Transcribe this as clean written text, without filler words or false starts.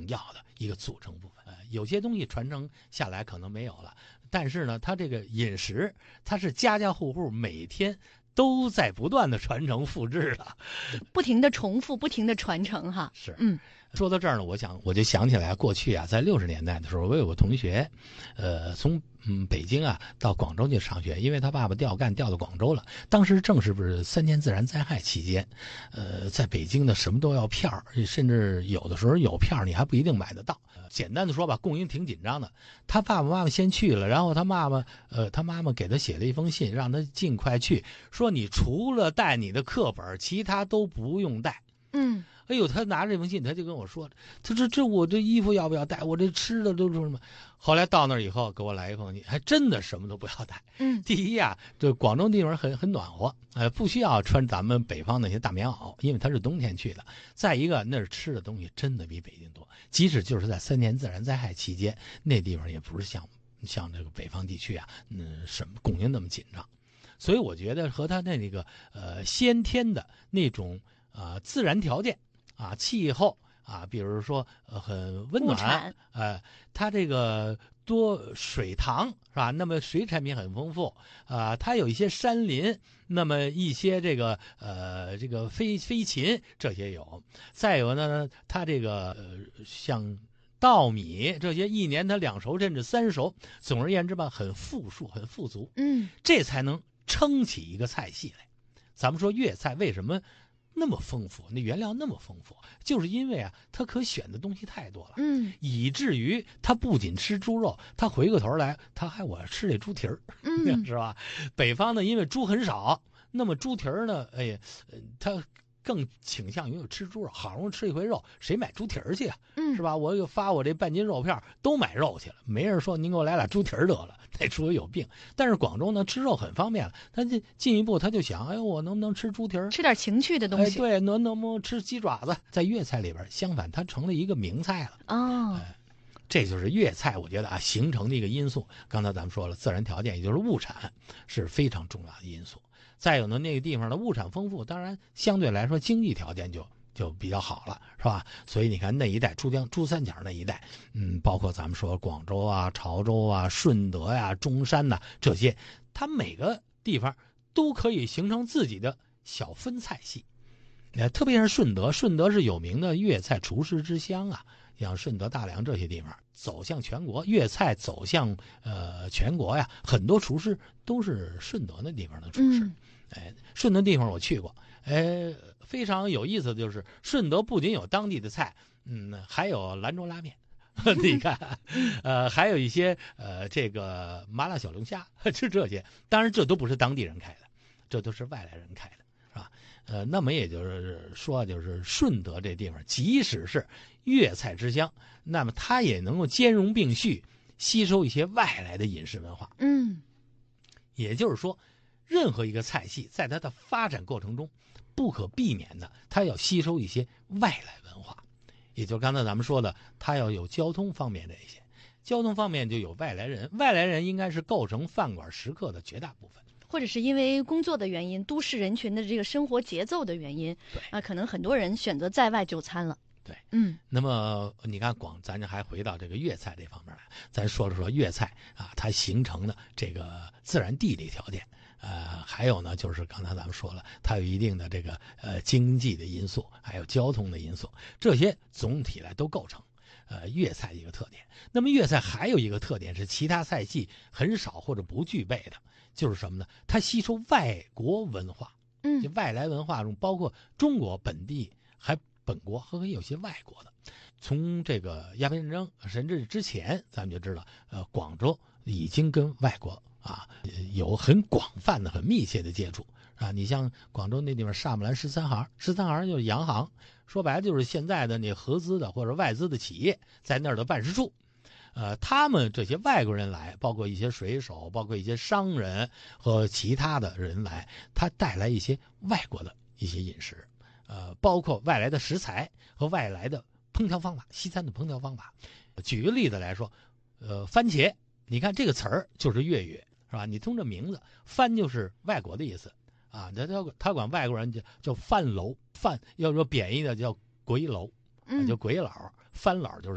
要的一个组成部分。有些东西传承下来可能没有了，但是呢，它这个饮食，它是家家户户每天都在不断的传承复制的， 不停的重复，不停的传承哈。 是，说到这儿呢，我就想起来过去啊，在60年代的时候，我有个同学，从北京啊到广州去上学，因为他爸爸调干调到广州了。当时正是不是3年自然灾害期间，在北京的什么都要票，甚至有的时候有票你还不一定买得到。简单的说吧，供应挺紧张的。他爸爸妈妈先去了，然后他妈妈给他写了一封信，让他尽快去，说你除了带你的课本，其他都不用带。哎呦，他拿着这封信，他就跟我说，他说这我这衣服要不要带？我这吃的都是什么？后来到那儿以后，给我来一封信，还真的什么都不要带。第一啊，这广州地方很暖和，不需要穿咱们北方那些大棉袄，因为它是冬天去的。再一个，那儿吃的东西真的比北京多，即使就是在3年自然灾害期间，那地方也不是像这个北方地区啊，什么供应那么紧张。所以我觉得和他那个先天的那种自然条件。气候比如说很温暖，它这个多水塘是吧？那么水产品很丰富它有一些山林，那么一些这个飞禽这些有。再有呢，它这个像稻米这些一年它2熟甚至3熟，总而言之吧，很富庶很富足。这才能撑起一个菜系来。咱们说粤菜为什么那么丰富，那原料那么丰富，就是因为它可选的东西太多了，以至于他不仅吃猪肉，他回过头来他还我吃这猪蹄儿，是吧？北方呢，因为猪很少，那么猪蹄儿呢，他更倾向于吃猪肉，好容易吃一回肉，谁买猪蹄儿去啊？是吧？我又发我这半斤肉片，都买肉去了，没人说您给我来俩猪蹄儿得了，那猪有病。但是广州呢，吃肉很方便了，他就进一步他就想，我能不能吃猪蹄儿， 吃点情趣的东西？ 对，能不能吃鸡爪子？在粤菜里边，相反，它成了一个名菜了。这就是粤菜，我觉得形成的一个因素。刚才咱们说了，自然条件也就是物产是非常重要的因素。再有呢，那个地方的物产丰富，当然相对来说经济条件就比较好了，是吧？所以你看那一带珠三角那一带，包括咱们说广州潮州顺德中山这些，它每个地方都可以形成自己的小分菜系。特别是顺德是有名的粤菜厨师之乡像顺德、大良这些地方走向全国，粤菜走向全国很多厨师都是顺德那地方的厨师。顺德地方我去过，非常有意思的就是顺德不仅有当地的菜，还有兰州拉面。你看，还有一些这个麻辣小龙虾，就这些。当然这都不是当地人开的，这都是外来人开的，是吧？那么也就是说，就是顺德这地方，即使是粤菜之乡，那么它也能够兼容并蓄，吸收一些外来的饮食文化。也就是说，任何一个菜系在它的发展过程中，不可避免的，它要吸收一些外来文化。也就刚才咱们说的，它要有交通方面这些，交通方面就有外来人，外来人应该是构成饭馆食客的绝大部分。 或者是因为工作的原因，都市人群的这个生活节奏的原因，可能很多人选择在外就餐了。 对，那么你看咱还回到这个粤菜这方面来，咱说粤菜它形成的这个自然地理条件，还有呢就是刚才咱们说了，它有一定的这个经济的因素，还有交通的因素，这些总体来都构成粤菜一个特点。那么粤菜还有一个特点是其他菜系很少或者不具备的，就是什么呢？它吸收外国文化，就外来文化中包括中国本地还本国和有些外国的。从这个鸦片战争甚至之前，咱们就知道广州已经跟外国有很广泛的很密切的接触你像广州那地方厦门兰13行就是洋行，说白了就是现在的那合资的或者外资的企业在那儿的办事处。他们这些外国人来，包括一些水手，包括一些商人和其他的人来，他带来一些外国的一些饮食，包括外来的食材和外来的烹调方法，西餐的烹调方法。举个例子来说，番茄，你看这个词儿就是粤语，是吧？你从这名字，番就是外国的意思他管外国人叫番楼，番要说贬义的叫鬼佬，叫鬼佬，番佬就是